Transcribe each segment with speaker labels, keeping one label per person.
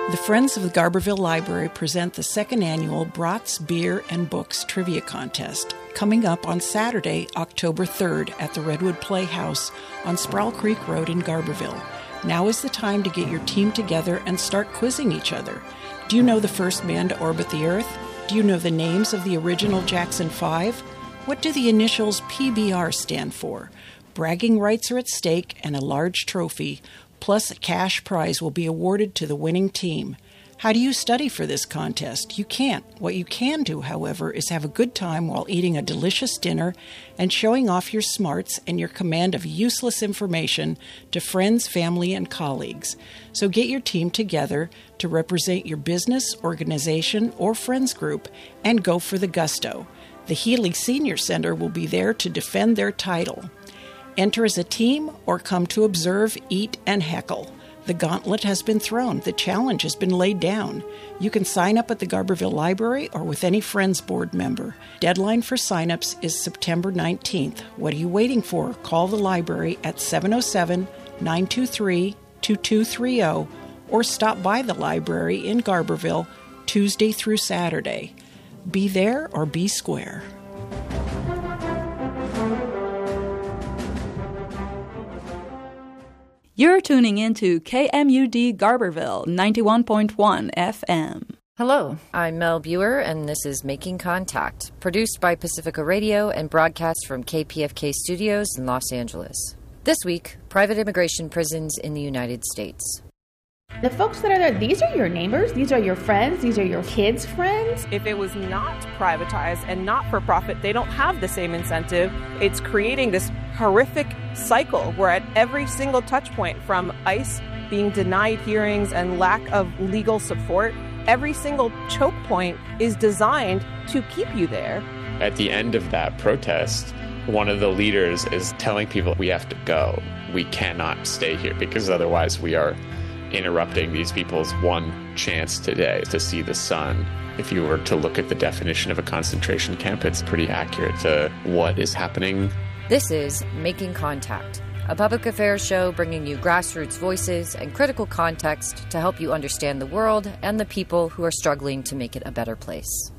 Speaker 1: The Friends of the Garberville Library present the second annual Brats, Beer, and Books Trivia Contest, coming up on Saturday, October 3rd at the Redwood Playhouse on Sproul Creek Road in Garberville. Now is the time to get your team together and start quizzing each other. Do you know the first man to orbit the Earth? Do you know the names of the original Jackson 5? What do the initials PBR stand for? Bragging rights are at stake and a large trophy, plus a cash prize will be awarded to the winning team. How do you study for this contest? You can't. What you can do, however, is have a good time while eating a delicious dinner and showing off your smarts and your command of useless information to friends, family, and colleagues. So get your team together to represent your business, organization, or friends group and go for the gusto. The Healy Senior Center will be there to defend their title. Enter as a team or come to observe, eat, and heckle. The gauntlet has been thrown. The challenge has been laid down. You can sign up at the Garberville Library or with any Friends Board member. Deadline for signups is September 19th. What are you waiting for? Call the library at 707-923-2230 or stop by the library in Garberville Tuesday through Saturday. Be there or be square.
Speaker 2: You're tuning into KMUD Garberville 91.1 FM.
Speaker 3: Hello, I'm Mel Buer, and this is Making Contact, produced by Pacifica Radio and broadcast from KPFK Studios in Los Angeles. This week, private immigration prisons in the United States.
Speaker 4: The folks that are there, these are your neighbors, these are your friends, these are your kids' friends.
Speaker 5: If it was not privatized and not for profit, they don't have the same incentive. It's creating this horrific cycle where at every single touch point, from ICE being denied hearings and lack of legal support, every single choke point is designed to keep you there.
Speaker 6: At the end of that protest, one of the leaders is telling people we have to go. We cannot stay here because otherwise we are interrupting these people's one chance today to see the sun. If you were to look at the definition of a concentration camp, it's pretty accurate to what is happening.
Speaker 3: This is Making Contact, a public affairs show bringing you grassroots voices and critical context to help you understand the world and the people who are struggling to make it a better place.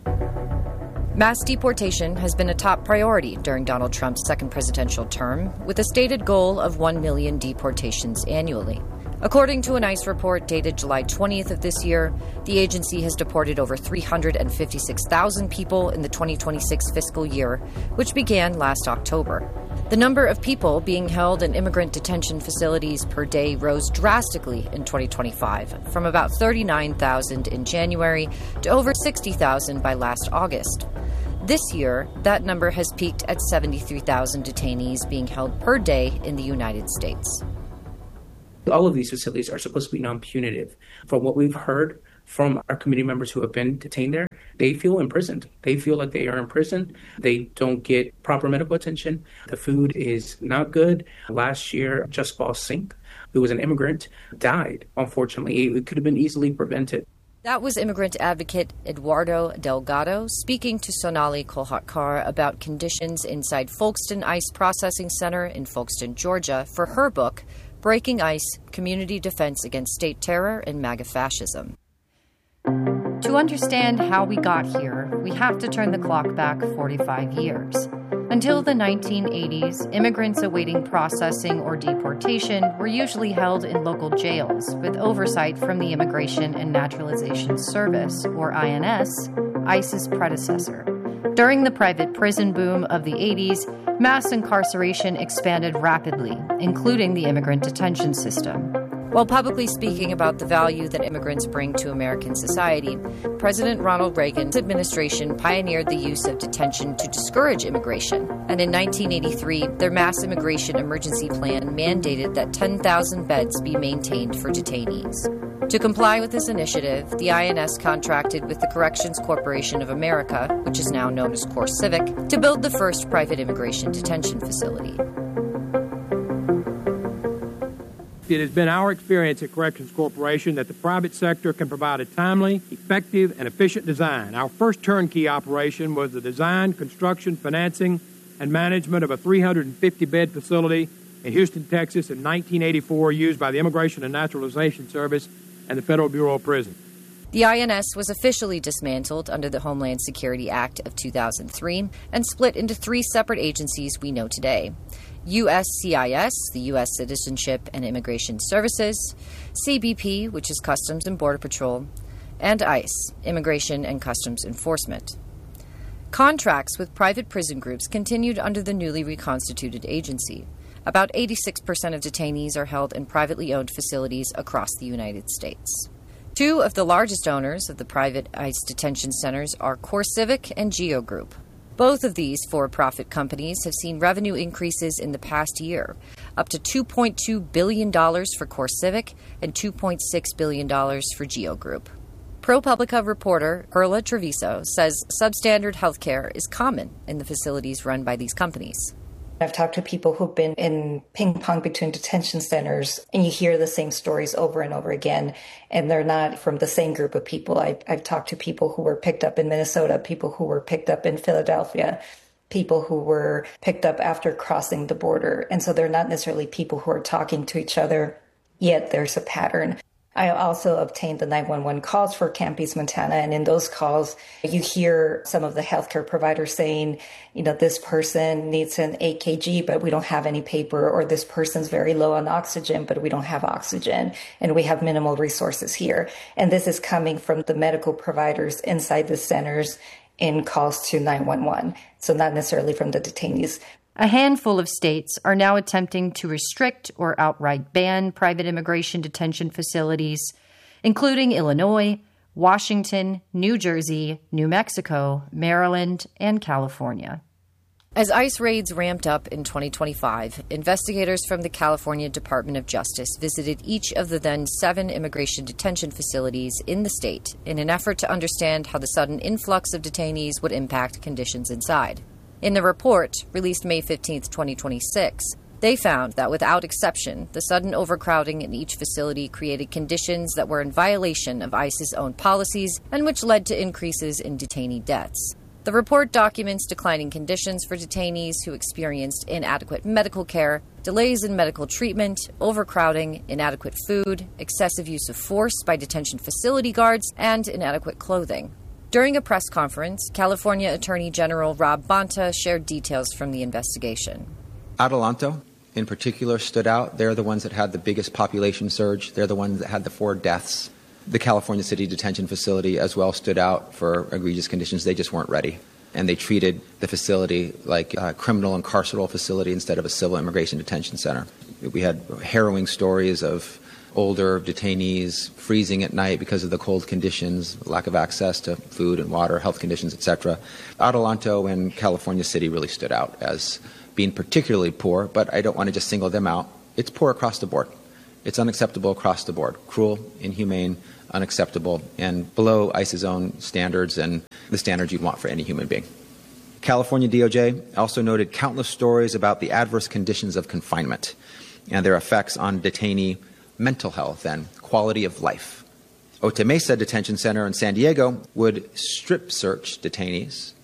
Speaker 3: Mass deportation has been a top priority during Donald Trump's second presidential term, with a stated goal of 1 million deportations annually. According to an ICE report dated July 20th of this year, the agency has deported over 356,000 people in the 2026 fiscal year, which began last October. The number of people being held in immigrant detention facilities per day rose drastically in 2025, from about 39,000 in January to over 60,000 by last August. This year, that number has peaked at 73,000 detainees being held per day in the United States.
Speaker 7: All of these facilities are supposed to be non-punitive. From what we've heard from our community members who have been detained there, they feel imprisoned. They feel like they are in prison. They don't get proper medical attention. The food is not good. Last year, Just Ball Sink, who was an immigrant, died. Unfortunately, it could have been easily prevented.
Speaker 3: That was immigrant advocate Eduardo Delgado speaking to Sonali Kolhatkar about conditions inside Folkston ICE Processing Center in Folkston, Georgia, for her book, Breaking ICE, Community Defense Against State Terror and MAGA Fascism. To understand how we got here, we have to turn the clock back 45 years. Until the 1980s, immigrants awaiting processing or deportation were usually held in local jails with oversight from the Immigration and Naturalization Service, or INS, ICE's predecessor. During the private prison boom of the 80s, mass incarceration expanded rapidly, including the immigrant detention system. While publicly speaking about the value that immigrants bring to American society, President Ronald Reagan's administration pioneered the use of detention to discourage immigration. And in 1983, their mass immigration emergency plan mandated that 10,000 beds be maintained for detainees. To comply with this initiative, the INS contracted with the Corrections Corporation of America, which is now known as CoreCivic, to build the first private immigration detention facility.
Speaker 8: It has been our experience at Corrections Corporation that the private sector can provide a timely, effective, and efficient design. Our first turnkey operation was the design, construction, financing, and management of a 350-bed facility in Houston, Texas in 1984, used by the Immigration and Naturalization Service and the Federal Bureau of Prisons.
Speaker 3: The INS was officially dismantled under the Homeland Security Act of 2003 and split into 3 separate agencies we know today: USCIS, the U.S. Citizenship and Immigration Services; CBP, which is Customs and Border Patrol; and ICE, Immigration and Customs Enforcement. Contracts with private prison groups continued under the newly reconstituted agency. About 86% of detainees are held in privately owned facilities across the United States. 2 of the largest owners of the private ICE detention centers are CoreCivic and GEO Group. Both of these for-profit companies have seen revenue increases in the past year, up to $2.2 billion for CoreCivic and $2.6 billion for GEO Group. ProPublica reporter Perla Treviso says substandard health care is common in the facilities run by these companies.
Speaker 9: I've talked to people who've been in ping pong between detention centers, and you hear the same stories over and over again, and they're not from the same group of people. I've talked to people who were picked up in Minnesota, people who were picked up in Philadelphia, people who were picked up after crossing the border. And so they're not necessarily people who are talking to each other, yet there's a pattern. I also obtained the 911 calls for Camp East, Montana, and in those calls, you hear some of the healthcare providers saying, this person needs an AKG, but we don't have any paper, or this person's very low on oxygen, but we don't have oxygen, and we have minimal resources here. And this is coming from the medical providers inside the centers in calls to 911, so not necessarily from the detainees.
Speaker 3: A handful of states are now attempting to restrict or outright ban private immigration detention facilities, including Illinois, Washington, New Jersey, New Mexico, Maryland, and California. As ICE raids ramped up in 2025, investigators from the California Department of Justice visited each of the then 7 immigration detention facilities in the state in an effort to understand how the sudden influx of detainees would impact conditions inside. In the report, released May 15, 2026, they found that without exception, the sudden overcrowding in each facility created conditions that were in violation of ICE's own policies and which led to increases in detainee deaths. The report documents declining conditions for detainees who experienced inadequate medical care, delays in medical treatment, overcrowding, inadequate food, excessive use of force by detention facility guards, and inadequate clothing. During a press conference, California Attorney General Rob Bonta shared details from the investigation.
Speaker 10: Adelanto, in particular, stood out. They're the ones that had the biggest population surge. They're the ones that had the 4 deaths. The California City Detention Facility as well stood out for egregious conditions. They just weren't ready. And they treated the facility like a criminal and carceral facility instead of a civil immigration detention center. We had harrowing stories of older detainees freezing at night because of the cold conditions, lack of access to food and water, health conditions, etc. Adelanto and California City really stood out as being particularly poor, but I don't want to just single them out. It's poor across the board. It's unacceptable across the board. Cruel, inhumane, unacceptable, and below ICE's own standards and the standards you'd want for any human being. California DOJ also noted countless stories about the adverse conditions of confinement and their effects on detainee mental health and quality of life. Otay Mesa Detention Center in San Diego would strip search detainees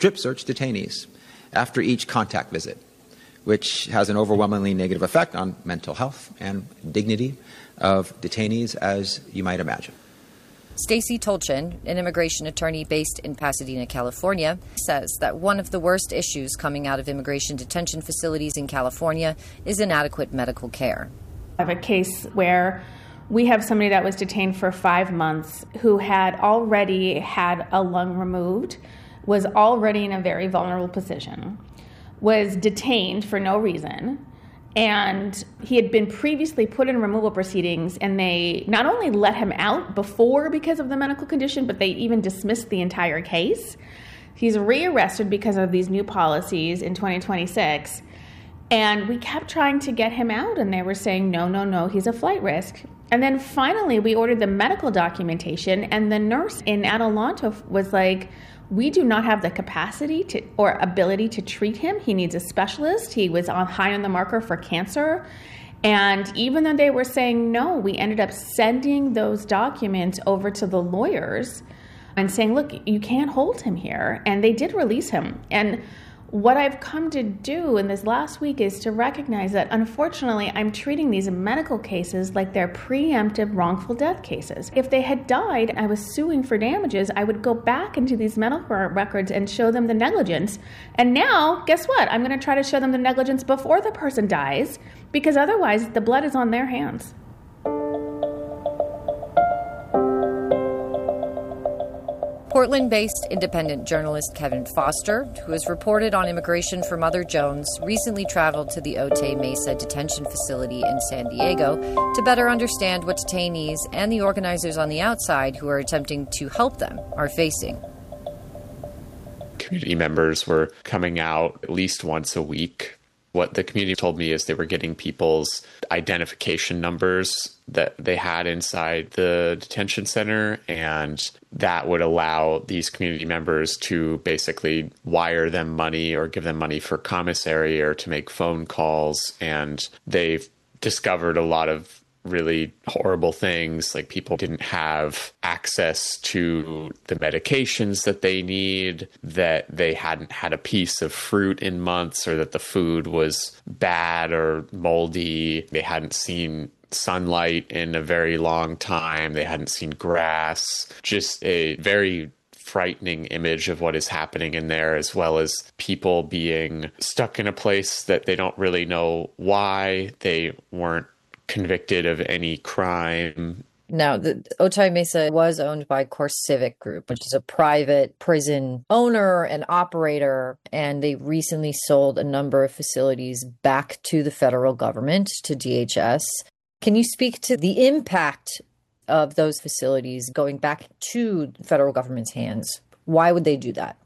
Speaker 10: after each contact visit, which has an overwhelmingly negative effect on mental health and dignity of detainees, as you might imagine.
Speaker 3: Stacy Tolchin, an immigration attorney based in Pasadena, California, says that one of the worst issues coming out of immigration detention facilities in California is inadequate medical care.
Speaker 4: I have a case where we have somebody that was detained for 5 months who had already had a lung removed, was already in a very vulnerable position, was detained for no reason, and he had been previously put in removal proceedings, and they not only let him out before because of the medical condition, but they even dismissed the entire case. He's rearrested because of these new policies in 2026. And we kept trying to get him out, and they were saying, no, he's a flight risk. And then finally, we ordered the medical documentation, and the nurse in Adelanto was like, we do not have the capacity or ability to treat him. He needs a specialist. He was high on the marker for cancer. And even though they were saying no, we ended up sending those documents over to the lawyers and saying, look, you can't hold him here. And they did release him. And what I've come to do in this last week is to recognize that, unfortunately, I'm treating these medical cases like they're preemptive wrongful death cases. If they had died and I was suing for damages, I would go back into these medical records and show them the negligence. And now, guess what? I'm going to try to show them the negligence before the person dies, because otherwise the blood is on their hands.
Speaker 3: Portland-based independent journalist Kevin Foster, who has reported on immigration for Mother Jones, recently traveled to the Otay Mesa detention facility in San Diego to better understand what detainees and the organizers on the outside who are attempting to help them are facing.
Speaker 6: Community members were coming out at least once a week. What the community told me is they were getting people's identification numbers that they had inside the detention center, and that would allow these community members to basically wire them money or give them money for commissary or to make phone calls. And they've discovered a lot of really horrible things, like people didn't have access to the medications that they need, that they hadn't had a piece of fruit in months, or that the food was bad or moldy. They hadn't seen sunlight in a very long time. They hadn't seen grass. Just a very frightening image of what is happening in there, as well as people being stuck in a place that they don't really know why. They weren't convicted of any crime.
Speaker 3: Now, the Otay Mesa was owned by CoreCivic Group, which is a private prison owner and operator, and they recently sold a number of facilities back to the federal government, to DHS. Can you speak to the impact of those facilities going back to the federal government's hands? Why would they do that?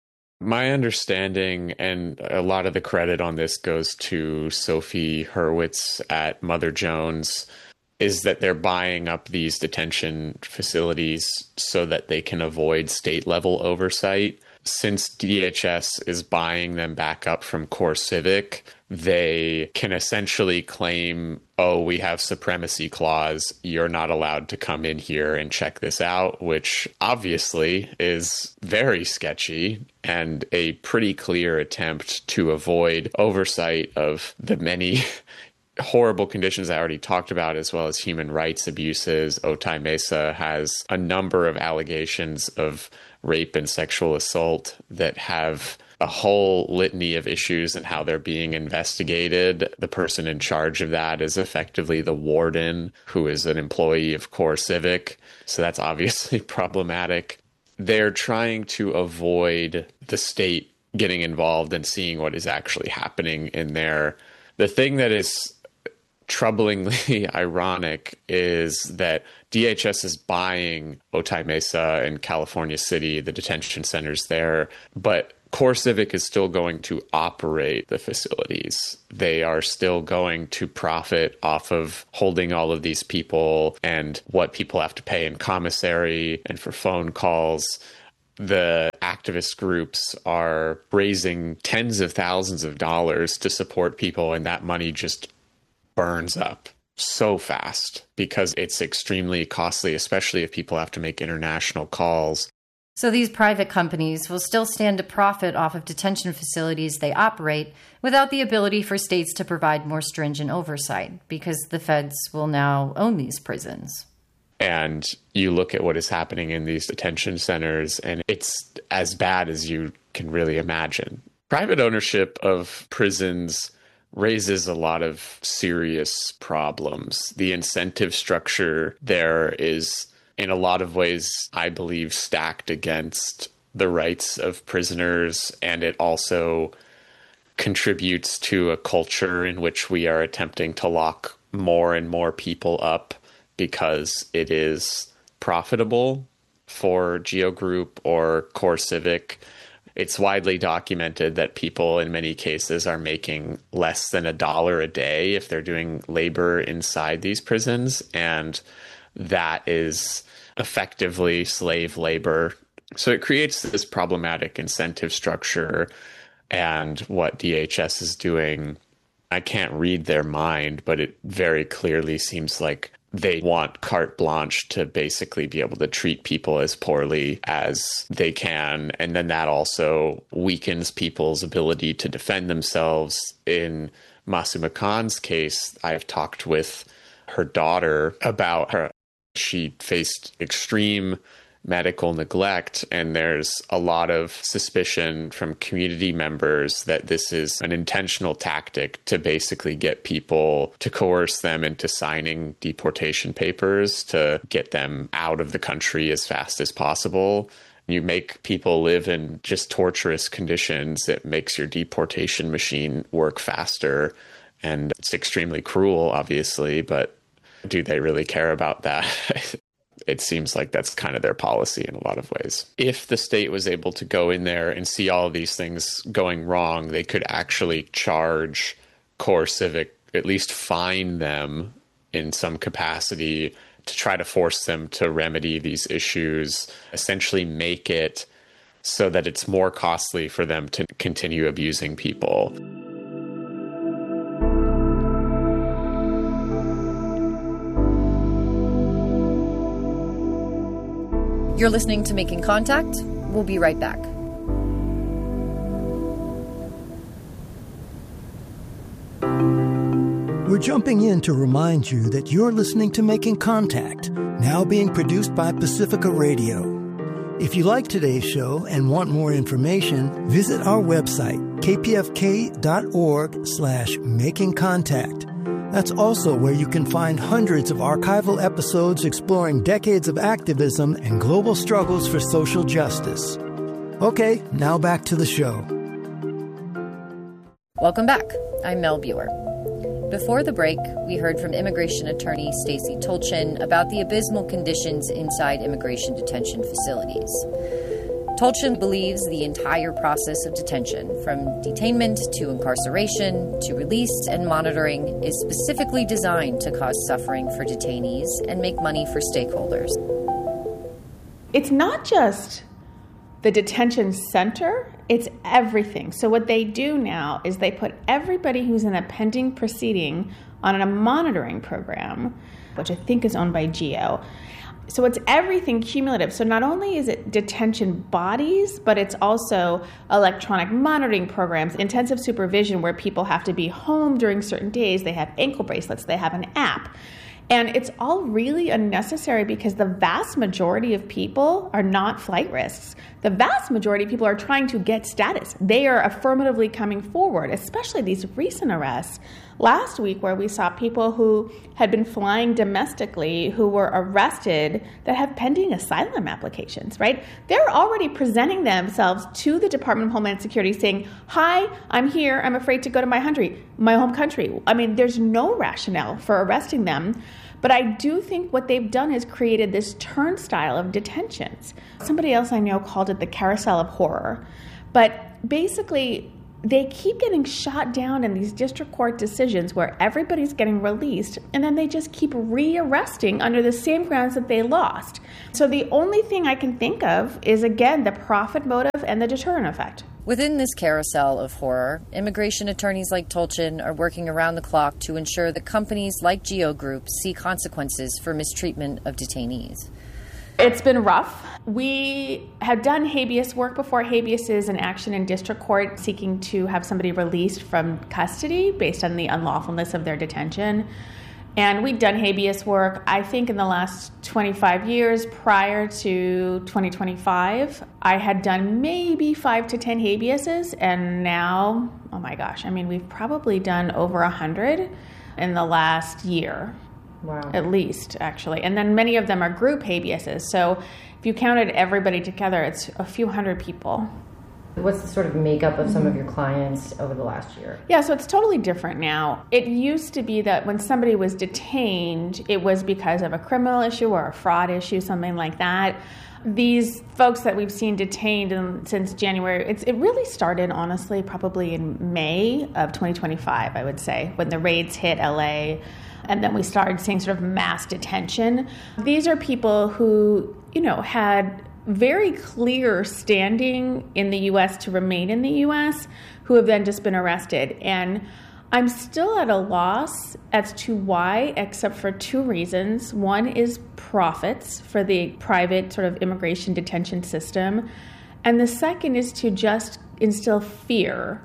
Speaker 6: My understanding, and a lot of the credit on this goes to Sophie Hurwitz at Mother Jones, is that they're buying up these detention facilities so that they can avoid state-level oversight. Since DHS is buying them back up from CoreCivic, they can essentially claim, oh, we have supremacy clause, you're not allowed to come in here and check this out, which obviously is very sketchy and a pretty clear attempt to avoid oversight of the many horrible conditions I already talked about, as well as human rights abuses. Otay Mesa has a number of allegations of rape and sexual assault that have a whole litany of issues and how they're being investigated. The person in charge of that is effectively the warden, who is an employee of CoreCivic. So that's obviously problematic. They're trying to avoid the state getting involved and seeing what is actually happening in there. The thing that is troublingly ironic is that DHS is buying Otay Mesa and California City, the detention centers there, but CoreCivic is still going to operate the facilities. They are still going to profit off of holding all of these people and what people have to pay in commissary and for phone calls. The activist groups are raising tens of thousands of dollars to support people, and that money just burns up so fast because it's extremely costly, especially if people have to make international calls.
Speaker 3: So these private companies will still stand to profit off of detention facilities they operate without the ability for states to provide more stringent oversight because the feds will now own these prisons.
Speaker 6: And you look at what is happening in these detention centers, and it's as bad as you can really imagine. Private ownership of prisons raises a lot of serious problems. The incentive structure there is, in a lot of ways, I believe, stacked against the rights of prisoners, and it also contributes to a culture in which we are attempting to lock more and more people up because it is profitable for Geo Group or CoreCivic. It's widely documented that people in many cases are making less than $1 a day if they're doing labor inside these prisons, and that is effectively slave labor. So it creates this problematic incentive structure, and what DHS is doing, I can't read their mind, but it very clearly seems like they want carte blanche to basically be able to treat people as poorly as they can. And then that also weakens people's ability to defend themselves. In Masuma Khan's case, I've talked with her daughter about her. She faced extreme medical neglect, and there's a lot of suspicion from community members that this is an intentional tactic to basically get people, to coerce them into signing deportation papers to get them out of the country as fast as possible. You make people live in just torturous conditions. It makes your deportation machine work faster, and it's extremely cruel, obviously, but do they really care about that? It seems like that's kind of their policy in a lot of ways. If the state was able to go in there and see all of these things going wrong, they could actually charge CoreCivic, at least fine them in some capacity to try to force them to remedy these issues, essentially make it so that it's more costly for them to continue abusing people.
Speaker 3: You're listening to Making Contact. We'll be right back.
Speaker 11: We're jumping in to remind you that you're listening to Making Contact, now being produced by Pacifica Radio. If you like today's show and want more information, visit our website, kpfk.org/makingcontact. That's also where you can find hundreds of archival episodes exploring decades of activism and global struggles for social justice. Okay, now back to the show.
Speaker 3: Welcome back. I'm Mel Buer. Before the break, we heard from immigration attorney Stacey Tolchin about the abysmal conditions inside immigration detention facilities. Tolchin believes the entire process of detention, from detainment to incarceration to release and monitoring, is specifically designed to cause suffering for detainees and make money for stakeholders.
Speaker 4: It's not just the detention center, it's everything. So what they do now is they put everybody who's in a pending proceeding on a monitoring program, which I think is owned by GEO. So it's everything cumulative. So not only is it detention bodies, but it's also electronic monitoring programs, intensive supervision where people have to be home during certain days. They have ankle bracelets. They have an app. And it's all really unnecessary because the vast majority of people are not flight risks. The vast majority of people are trying to get status. They are affirmatively coming forward, especially these recent arrests. Last week, where we saw people who had been flying domestically who were arrested that have pending asylum applications, right? They're already presenting themselves to the Department of Homeland Security saying, hi, I'm here. I'm afraid to go to my home country. I mean, there's no rationale for arresting them. But I do think what they've done is created this turnstile of detentions. Somebody else I know called it the carousel of horror. But basically, they keep getting shot down in these district court decisions where everybody's getting released, and then they just keep re-arresting under the same grounds that they lost. So the only thing I can think of is, again, the profit motive and the deterrent effect.
Speaker 3: Within this carousel of horror, immigration attorneys like Tolchin are working around the clock to ensure that companies like GEO Group see consequences for mistreatment of detainees.
Speaker 4: It's been rough. We have done habeas work before. Habeas is an action in district court seeking to have somebody released from custody based on the unlawfulness of their detention. And we've done habeas work, I think, in the last 25 years. Prior to 2025, I had done maybe 5 to 10 habeases. And now, oh my gosh, I mean, we've probably done over 100 in the last year. Wow. At least, actually. And then many of them are group habeases. So if you counted everybody together, it's a few hundred people.
Speaker 3: What's the sort of makeup of some of your clients over the last year?
Speaker 4: Yeah, so it's totally different now. It used to be that when somebody was detained, it was because of a criminal issue or a fraud issue, something like that. These folks that we've seen detained since January, it really started, honestly, probably in May of 2025, I would say, when the raids hit LA. And then we started seeing sort of mass detention. These are people who, had very clear standing in the U.S. to remain in the U.S., who have then just been arrested. And I'm still at a loss as to why, except for two reasons. One is profits for the private sort of immigration detention system. And the second is to just instill fear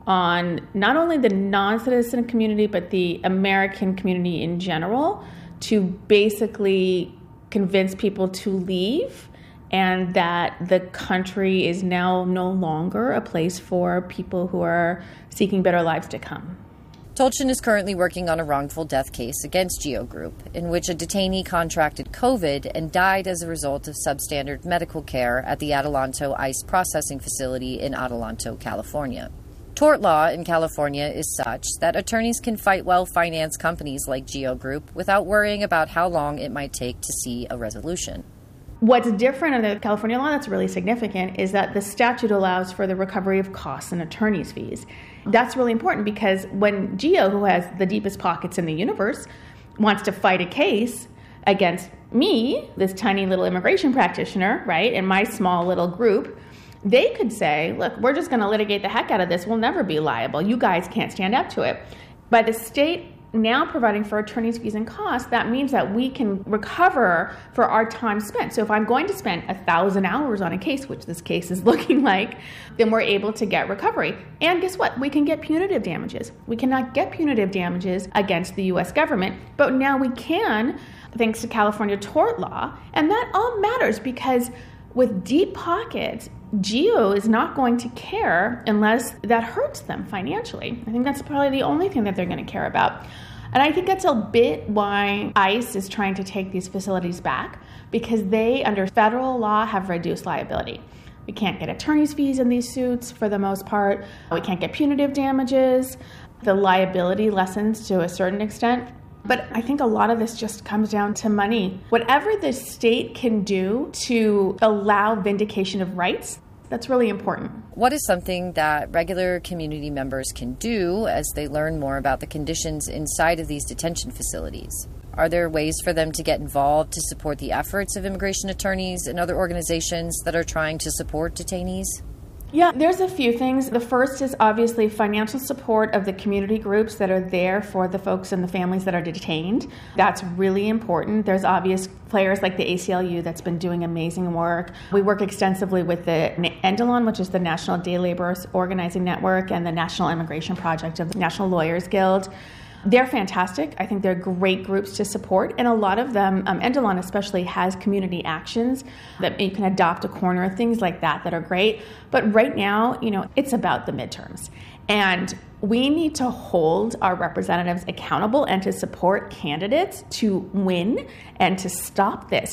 Speaker 4: on not only the non-citizen community, but the American community in general, to basically convince people to leave and that the country is now no longer a place for people who are seeking better lives to come.
Speaker 3: Tolchin is currently working on a wrongful death case against GEO Group, in which a detainee contracted COVID and died as a result of substandard medical care at the Adelanto ICE processing facility in Adelanto, California. Tort law in California is such that attorneys can fight well-financed companies like GEO Group without worrying about how long it might take to see a resolution.
Speaker 4: What's different in the California law that's really significant is that the statute allows for the recovery of costs and attorney's fees. That's really important because when GEO, who has the deepest pockets in the universe, wants to fight a case against me, this tiny little immigration practitioner, right, and my small little group, they could say, look, we're just going to litigate the heck out of this. We'll never be liable. You guys can't stand up to it. By the state now providing for attorney's fees and costs, that means that we can recover for our time spent. So if I'm going to spend 1,000 hours on a case, which this case is looking like, then we're able to get recovery. And guess what? We can get punitive damages. We cannot get punitive damages against the U.S. government, but now we can, thanks to California tort law. And that all matters because with deep pockets, GEO is not going to care unless that hurts them financially. I think that's probably the only thing that they're going to care about. And I think that's a bit why ICE is trying to take these facilities back, because they, under federal law, have reduced liability. We can't get attorney's fees in these suits for the most part. We can't get punitive damages. The liability lessens to a certain extent. But I think a lot of this just comes down to money. Whatever the state can do to allow vindication of rights, that's really important.
Speaker 3: What is something that regular community members can do as they learn more about the conditions inside of these detention facilities? Are there ways for them to get involved to support the efforts of immigration attorneys and other organizations that are trying to support detainees?
Speaker 4: Yeah, there's a few things. The first is obviously financial support of the community groups that are there for the folks and the families that are detained. That's really important. There's obvious players like the ACLU that's been doing amazing work. We work extensively with the NDLON, which is the National Day Laborers Organizing Network, and the National Immigration Project of the National Lawyers Guild. They're fantastic. I think they're great groups to support. And a lot of them, NDLON especially, has community actions that you can adopt a corner, things like that are great. But right now, it's about the midterms. And we need to hold our representatives accountable and to support candidates to win and to stop this.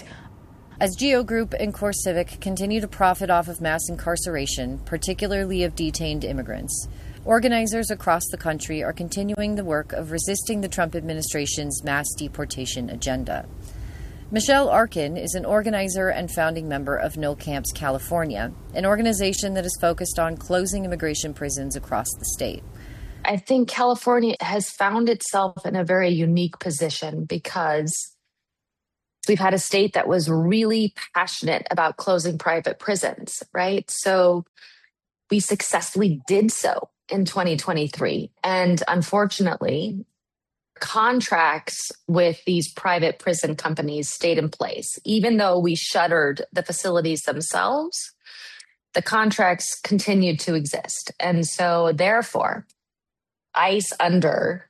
Speaker 3: As GEO Group and CoreCivic continue to profit off of mass incarceration, particularly of detained immigrants, organizers across the country are continuing the work of resisting the Trump administration's mass deportation agenda. Michelle Arkin is an organizer and founding member of No Camps California, an organization that is focused on closing immigration prisons across the state.
Speaker 12: I think California has found itself in a very unique position because we've had a state that was really passionate about closing private prisons, right? So we successfully did so in 2023. And unfortunately, contracts with these private prison companies stayed in place. Even though we shuttered the facilities themselves, the contracts continued to exist. And so therefore, ICE under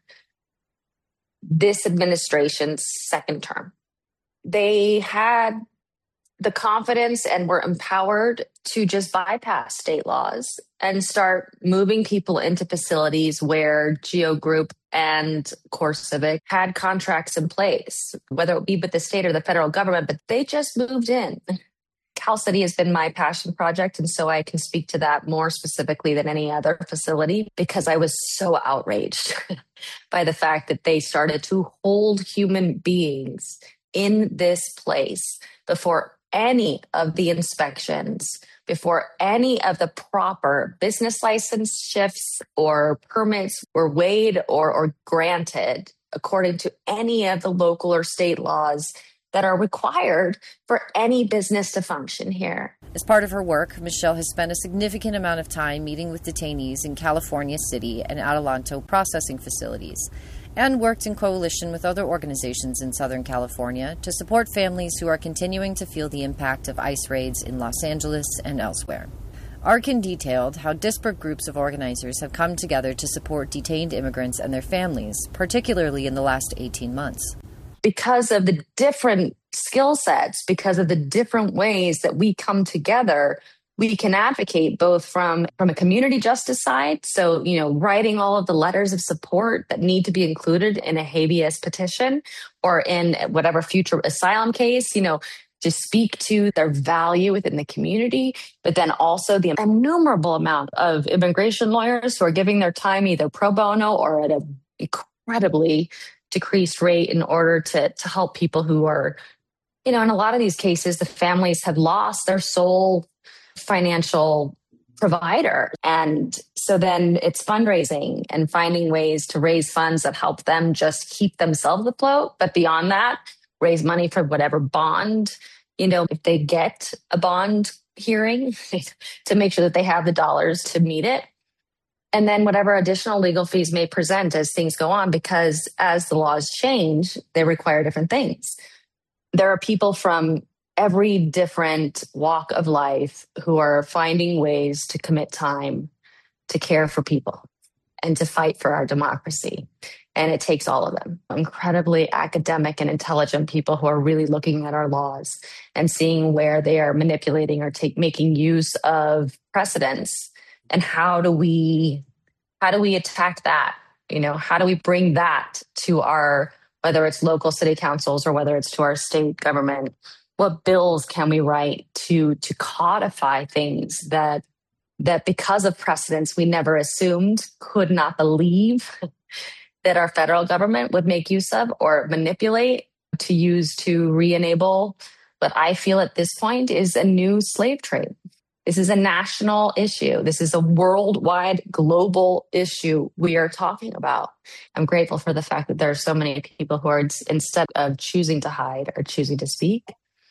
Speaker 12: this administration's second term, they had the confidence and were empowered to just bypass state laws and start moving people into facilities where GEO Group and CoreCivic had contracts in place, whether it be with the state or the federal government, but they just moved in. Cal City has been my passion project, and so I can speak to that more specifically than any other facility because I was so outraged by the fact that they started to hold human beings in this place before any of the inspections, before any of the proper business license shifts or permits were waived or granted according to any of the local or state laws. that are required for any business to function here.
Speaker 3: As part of her work, Michelle has spent a significant amount of time meeting with detainees in California City and Adelanto processing facilities, and worked in coalition with other organizations in Southern California to support families who are continuing to feel the impact of ICE raids in Los Angeles and elsewhere. Arkin detailed how disparate groups of organizers have come together to support detained immigrants and their families, particularly in the last 18 months.
Speaker 12: Because of the different skill sets, because of the different ways that we come together, we can advocate both from a community justice side. So, writing all of the letters of support that need to be included in a habeas petition or in whatever future asylum case, to speak to their value within the community, but then also the innumerable amount of immigration lawyers who are giving their time either pro bono or at an incredibly decreased rate in order to help people who are, in a lot of these cases, the families have lost their sole financial provider. And so then it's fundraising and finding ways to raise funds that help them just keep themselves afloat. But beyond that, raise money for whatever bond, if they get a bond hearing to make sure that they have the dollars to meet it. And then whatever additional legal fees may present as things go on, because as the laws change, they require different things. There are people from every different walk of life who are finding ways to commit time to care for people and to fight for our democracy. And it takes all of them, incredibly academic and intelligent people who are really looking at our laws and seeing where they are manipulating or making use of precedents. And how do we attack that? How do we bring that to our, whether it's local city councils or whether it's to our state government? What bills can we write to codify things that because of precedents we never assumed, could not believe that our federal government would make use of or manipulate to use to re-enable what I feel at this point is a new slave trade. This is a national issue. This is a worldwide, global issue we are talking about. I'm grateful for the fact that there are so many people who are, instead of choosing to hide, are choosing to speak.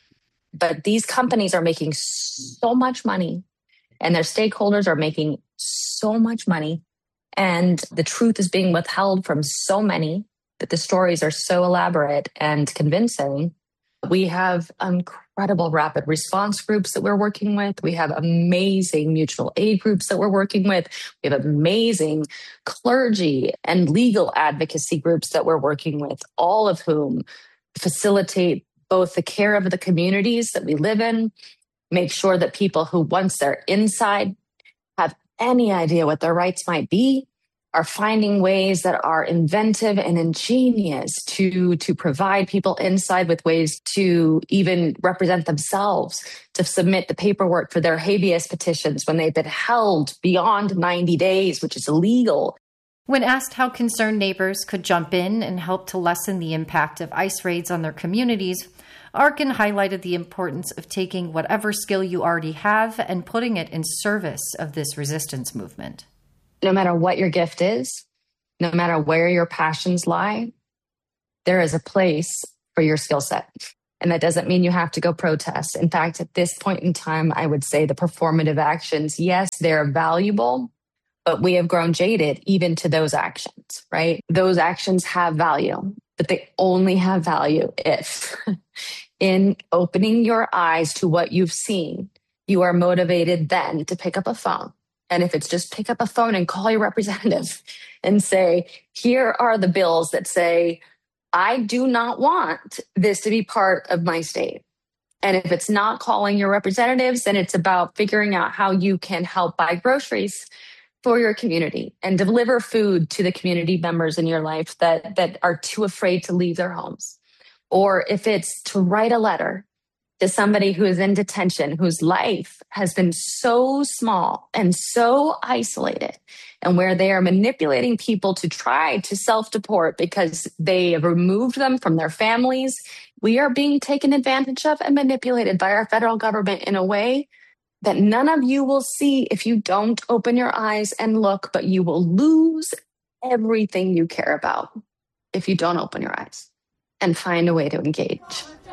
Speaker 12: But these companies are making so much money, and their stakeholders are making so much money, and the truth is being withheld from so many that the stories are so elaborate and convincing. We have incredible rapid response groups that we're working with. We have amazing mutual aid groups that we're working with. We have amazing clergy and legal advocacy groups that we're working with, all of whom facilitate both the care of the communities that we live in, make sure that people who, once they're inside, have any idea what their rights might be, are finding ways that are inventive and ingenious to provide people inside with ways to even represent themselves, to submit the paperwork for their habeas petitions when they've been held beyond 90 days, which is illegal.
Speaker 13: When asked how concerned neighbors could jump in and help to lessen the impact of ICE raids on their communities, Arkin highlighted the importance of taking whatever skill you already have and putting it in service of this resistance movement.
Speaker 12: No matter what your gift is, no matter where your passions lie, there is a place for your skill set. And that doesn't mean you have to go protest. In fact, at this point in time, I would say the performative actions, yes, they're valuable, but we have grown jaded even to those actions, right? Those actions have value, but they only have value if in opening your eyes to what you've seen, you are motivated then to pick up a phone. And if it's just pick up a phone and call your representative and say, here are the bills that say, I do not want this to be part of my state. And if it's not calling your representatives, then it's about figuring out how you can help buy groceries for your community and deliver food to the community members in your life that are too afraid to leave their homes. Or if it's to write a letter to somebody who is in detention, whose life has been so small and so isolated, and where they are manipulating people to try to self-deport because they have removed them from their families. We are being taken advantage of and manipulated by our federal government in a way that none of you will see if you don't open your eyes and look, but you will lose everything you care about if you don't open your eyes and find a way to engage.